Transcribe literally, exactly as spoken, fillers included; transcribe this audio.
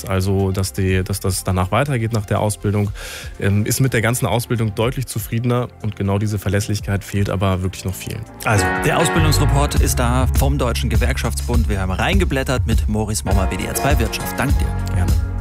ist. Also, dass, die, dass das danach weitergeht nach der Ausbildung, ähm, ist mit der ganzen Ausbildung deutlich zufriedener und genau diese Verlässlichkeit fehlt aber wirklich noch vielen. Also, der Ausbildungsreport ist da vom Deutschen Gewerkschaftsbund. Wir haben reingeblättert mit Moritz Mommer, W D R zwei Wirtschaft. Dank dir. Gerne.